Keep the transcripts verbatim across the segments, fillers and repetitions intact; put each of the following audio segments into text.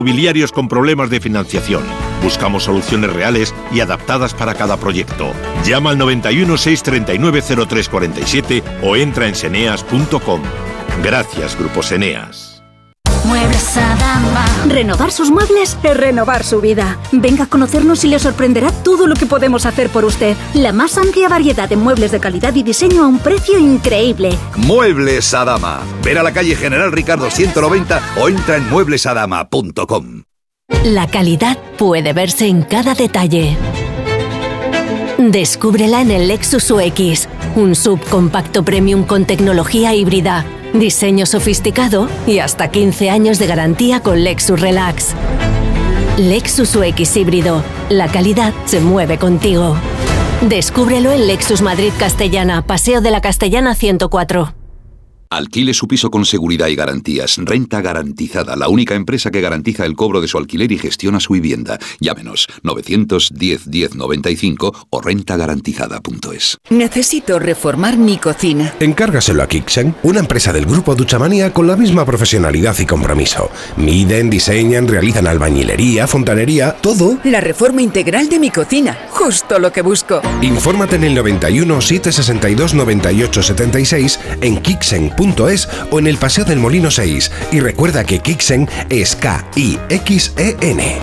Inmobiliarios con problemas de financiación. Buscamos soluciones reales y adaptadas para cada proyecto. Llama al noventa y uno, seiscientos treinta y nueve, cero tres cuarenta y siete o entra en seneas punto com. Gracias, Grupo Seneas. Muebles Adama. Renovar sus muebles es renovar su vida. Venga a conocernos y le sorprenderá todo lo que podemos hacer por usted. La más amplia variedad de muebles de calidad y diseño a un precio increíble. Muebles Adama. Ven a la calle General Ricardo ciento noventa o entra en muebles adama punto com. La calidad puede verse en cada detalle. Descúbrela en el Lexus U X, un subcompacto premium con tecnología híbrida, diseño sofisticado y hasta quince años de garantía con Lexus Relax. Lexus U X híbrido, la calidad se mueve contigo. Descúbrelo en Lexus Madrid Castellana, Paseo de la Castellana ciento cuatro. Alquile su piso con seguridad y garantías. Renta Garantizada, la única empresa que garantiza el cobro de su alquiler y gestiona su vivienda. Llámenos novecientos diez, diez noventa y cinco o renta garantizada punto es. Necesito reformar mi cocina. Encárgaselo a Kixen, una empresa del grupo Duchamanía con la misma profesionalidad y compromiso. Miden, diseñan, realizan albañilería, fontanería, todo. La reforma integral de mi cocina, justo lo que busco. Infórmate en el noventa y uno, setecientos sesenta y dos, noventa y ocho setenta y seis en Kixen punto es o en el Paseo del Molino seis. Y recuerda que Kixen es K I X E N.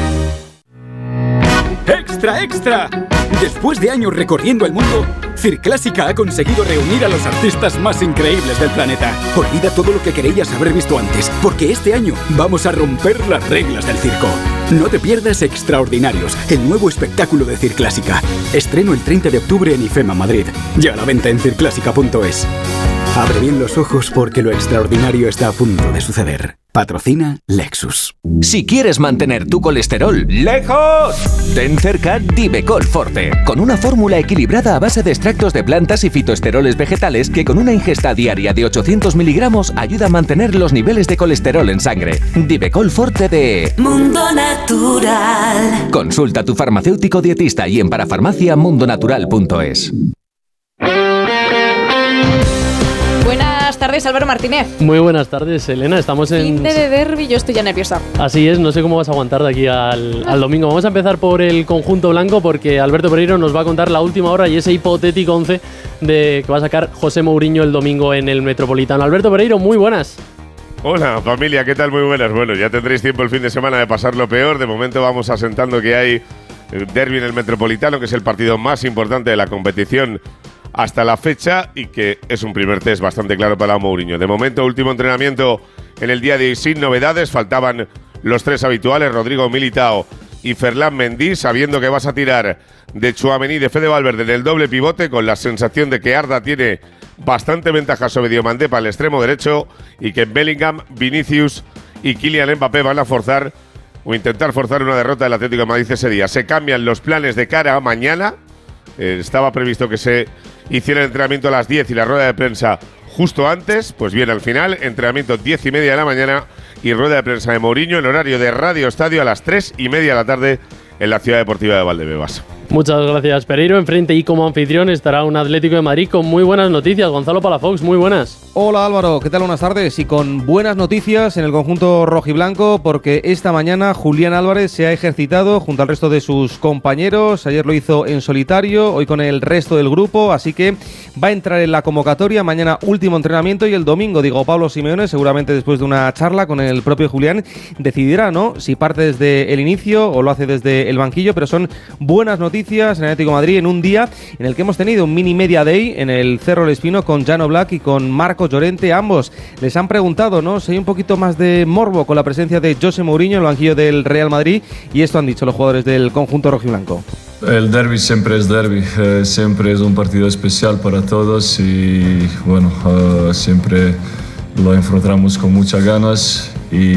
¡Extra, extra! Después de años recorriendo el mundo, Circlásica ha conseguido reunir a los artistas más increíbles del planeta. Olvida todo lo que creías haber visto antes, porque este año vamos a romper las reglas del circo. No te pierdas Extraordinarios, el nuevo espectáculo de Circlásica. Estreno el treinta de octubre en IFEMA Madrid. Ya a la venta en circlásica punto es. Abre bien los ojos porque lo extraordinario está a punto de suceder. Patrocina Lexus. Si quieres mantener tu colesterol lejos, ten cerca Divecol Forte, con una fórmula equilibrada a base de extractos de plantas y fitoesteroles vegetales que con una ingesta diaria de ochocientos miligramos ayuda a mantener los niveles de colesterol en sangre. Divecol Forte de Mundo Natural. Consulta a tu farmacéutico dietista y en parafarmacia mundo natural punto es. Buenas tardes, Álvaro Martínez. Muy buenas tardes, Elena. Estamos en... Fin de derbi, yo estoy ya nerviosa. Así es, no sé cómo vas a aguantar de aquí al, al domingo. Vamos a empezar por el conjunto blanco porque Alberto Pereiro nos va a contar la última hora y ese hipotético once de que va a sacar José Mourinho el domingo en el Metropolitano. Alberto Pereiro, muy buenas. Hola familia, ¿qué tal? Muy buenas. Bueno, ya tendréis tiempo el fin de semana de pasar lo peor. De momento vamos asentando que hay derbi en el Metropolitano, que es el partido más importante de la competición hasta la fecha y que es un primer test bastante claro para Mourinho. De momento, último entrenamiento en el día de hoy sin novedades. Faltaban los tres habituales, Rodrigo Militao y Ferland Mendy, sabiendo que vas a tirar de Tchouaméni y de Fede Valverde en el doble pivote, con la sensación de que Arda tiene bastante ventaja sobre Diomandé para el extremo derecho y que Bellingham, Vinicius y Kylian Mbappé van a forzar o intentar forzar una derrota del Atlético de Madrid ese día. Se cambian los planes de cara a mañana. Eh, estaba previsto que se hiciera el entrenamiento a las diez y la rueda de prensa justo antes. Pues bien, al final, entrenamiento diez y media de la mañana y rueda de prensa de Mourinho en horario de Radio Estadio a las tres y media de la tarde en la Ciudad Deportiva de Valdebebas. Muchas gracias, Pereiro. Enfrente y como anfitrión estará un Atlético de Madrid con muy buenas noticias. Gonzalo Palafox, muy buenas. Hola Álvaro, ¿qué tal? Buenas tardes. Y con buenas noticias en el conjunto rojiblanco, porque esta mañana Julián Álvarez se ha ejercitado junto al resto de sus compañeros. Ayer lo hizo en solitario, hoy con el resto del grupo, así que va a entrar en la convocatoria. Mañana último entrenamiento y el domingo, digo, Pablo Simeone, seguramente después de una charla con el propio Julián, decidirá, ¿no?, si parte desde el inicio o lo hace desde el banquillo, pero son buenas noticias en Atlético de Madrid en un día en el que hemos tenido un mini media day en el Cerro del Espino con Jan Oblak y con Marco Llorente. Ambos les han preguntado, ¿no?, si hay un poquito más de morbo con la presencia de José Mourinho en el banquillo del Real Madrid, y esto han dicho los jugadores del conjunto rojiblanco. El derbi siempre es derbi, eh, siempre es un partido especial para todos y bueno, uh, siempre lo enfrentamos con muchas ganas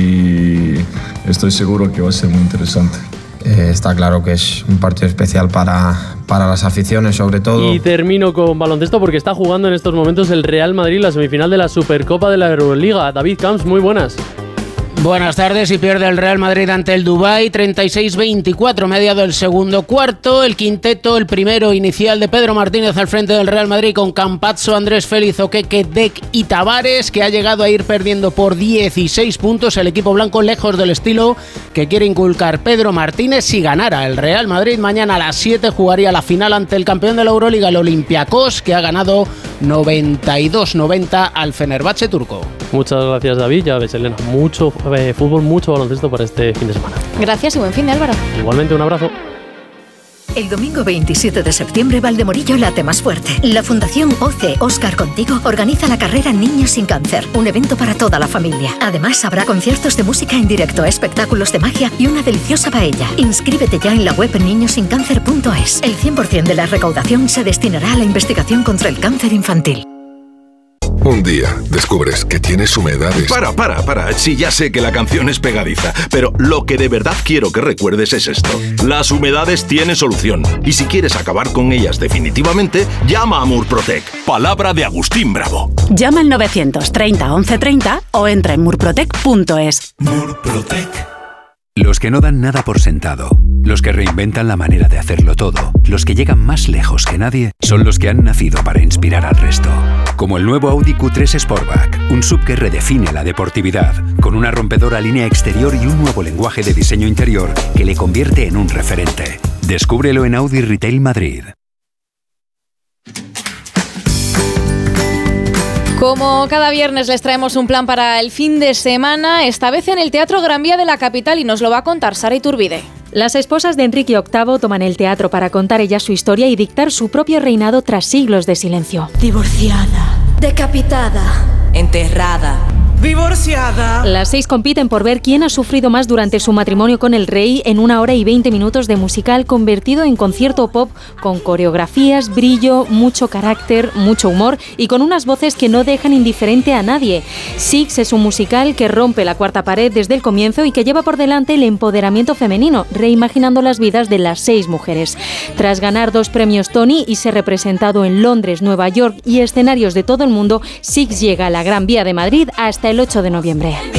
y estoy seguro que va a ser muy interesante. Eh, está claro que es un partido especial para, para las aficiones, sobre todo. Y termino con baloncesto porque está jugando en estos momentos el Real Madrid la semifinal de la Supercopa de la Euroliga. David Camps, muy buenas. Buenas tardes. Y pierde el Real Madrid ante el Dubái, treinta y seis veinticuatro, mediado el segundo cuarto. El quinteto, el primero inicial de Pedro Martínez al frente del Real Madrid con Campazzo, Andrés Félix, Oqueque, Dec y Tavares, que ha llegado a ir perdiendo por dieciséis puntos. El equipo blanco lejos del estilo que quiere inculcar Pedro Martínez. Si ganara el Real Madrid, mañana a las siete jugaría la final ante el campeón de la Euroliga, el Olympiacos, que ha ganado noventa y dos noventa al Fenerbahce turco. Muchas gracias, David. Ya ves, Elena, mucho eh, fútbol, mucho baloncesto para este fin de semana. Gracias y buen fin de Álvaro. Igualmente, un abrazo. El domingo veintisiete de septiembre, Valdemorillo late más fuerte. La Fundación O C E Oscar Contigo organiza la carrera Niños sin Cáncer, un evento para toda la familia. Además, habrá conciertos de música en directo, espectáculos de magia y una deliciosa paella. Inscríbete ya en la web niños sin cáncer punto es. El cien por ciento de la recaudación se destinará a la investigación contra el cáncer infantil. Un día descubres que tienes humedades. Para, para, para. Sí, ya sé que la canción es pegadiza, pero lo que de verdad quiero que recuerdes es esto. Las humedades tienen solución. Y si quieres acabar con ellas definitivamente, llama a Murprotec. Palabra de Agustín Bravo. Llama al novecientos treinta once treinta o entra en murprotec punto es. Murprotec. Los que no dan nada por sentado, los que reinventan la manera de hacerlo todo, los que llegan más lejos que nadie, son los que han nacido para inspirar al resto. Como el nuevo Audi Q tres Sportback, un S U V que redefine la deportividad, con una rompedora línea exterior y un nuevo lenguaje de diseño interior que le convierte en un referente. Descúbrelo en Audi Retail Madrid. Como cada viernes les traemos un plan para el fin de semana, esta vez en el Teatro Gran Vía de la capital, y nos lo va a contar Sara Iturbide. Las esposas de Enrique octavo toman el teatro para contar ellas su historia y dictar su propio reinado tras siglos de silencio. Divorciada, decapitada, enterrada, divorciada. Las seis compiten por ver quién ha sufrido más durante su matrimonio con el rey en una hora y veinte minutos de musical convertido en concierto pop con coreografías, brillo, mucho carácter, mucho humor y con unas voces que no dejan indiferente a nadie. Six es un musical que rompe la cuarta pared desde el comienzo y que lleva por delante el empoderamiento femenino, reimaginando las vidas de las seis mujeres. Tras ganar dos premios Tony y ser representado en Londres, Nueva York y escenarios de todo el mundo, Six llega a la Gran Vía de Madrid hasta el ocho de noviembre.